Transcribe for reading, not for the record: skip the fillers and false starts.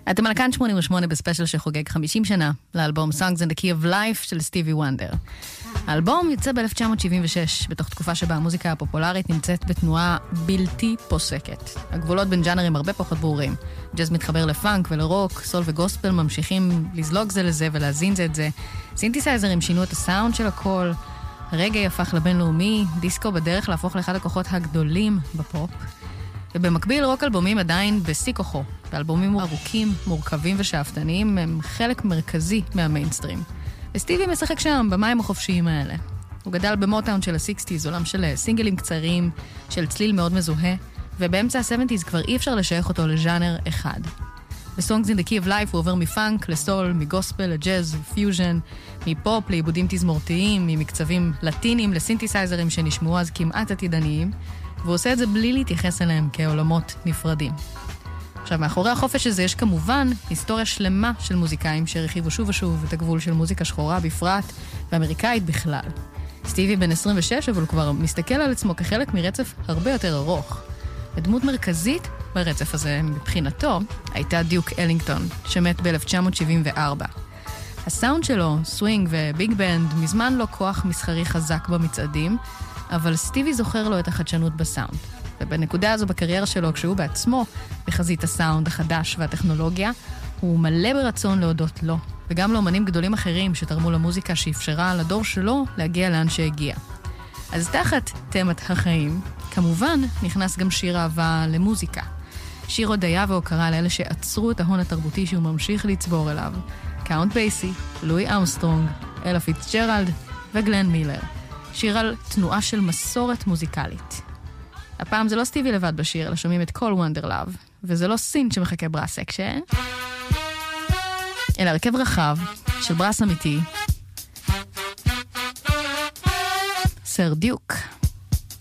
אתם על כאן 88 בספיישל שחוגג 50 שנה לאלבום Songs in the Key of Life של סטיבי וונדר. האלבום יוצא ב-1976, בתוך תקופה שבה המוזיקה הפופולרית נמצאת בתנועה בלתי פוסקת. הגבולות בין ג'אנרים הרבה פחות ברורים. ג'אז מתחבר לפאנק ולרוק, סול וגוספל ממשיכים לזלוג זה לזה ולהזין זה את זה. סינתסייזרים שינו את הסאונד של הכל, הרגע הפך לבינלאומי, דיסקו בדרך להפוך לאחד הכוחות הגדולים בפופ. ובמקביל רוק אלבומים עדיין בשיא כוחו. ואלבומים ארוכים, מורכבים ושאפתניים הם חלק מרכזי מהמיינסטרים. וסטיבי משחק שם במים החופשיים האלה. הוא גדל במוטאון של ה-60s, עולם של סינגלים קצרים, של צליל מאוד מזוהה, ובאמצע ה-70s כבר אי אפשר לשייך אותו לז'אנר אחד. ב-Songs in the Key of Life הוא עובר מפאנק לסול, מגוספל לג'אז, פיוז'ן, מפופ לעיבודים תזמורתיים, ממקצבים לטינים לסינתסייזרים שנשמעו אז כמעט עתידניים, והוא עושה את זה בלי להתייחס אליהם כעולמות נפרדים. עכשיו, מאחורי החופש הזה יש כמובן היסטוריה שלמה של מוזיקאים שהרחיבו שוב ושוב את הגבול של מוזיקה שחורה בפרט ואמריקאית בכלל. סטיבי בן 26, אבל הוא כבר מסתכל על עצמו כחלק מרצף הרבה יותר ארוך. ודמות מרכזית ברצף הזה, מבחינתו, הייתה דיוק אלינגטון, שמת ב-1974. הסאונד שלו, סווינג וביג בנד, מזמן לא כוח מסחרי חזק במצעדים, אבל סטיבי זוכר לו את החדשנות בסאונד. ובנקודה הזו בקריירה שלו, כשהוא בעצמו בחזית הסאונד החדש והטכנולוגיה, הוא מלא ברצון להודות לו, וגם לאמנים גדולים אחרים שתרמו למוזיקה שאפשרה לדור שלו להגיע לאן שהגיע. אז תחת תמת החיים, כמובן נכנס גם שיר אהבה למוזיקה. שיר הודיה והוקרה לאלה שעצרו את ההון התרבותי שהוא ממשיך לצבור אליו. קאונט בייסי, לואי אמסטרונג, אלה פיצג'רלד וגלן מילר. שיר על תנועה של מסורת מוזיקלית. הפעם זה לא סטיבי לבד בשיר, אלא שומעים את כל וונדר לאב, וזה לא סין שמחכה ברס אקשן, אלא הרכב רחב של ברס אמיתי, סר דיוק.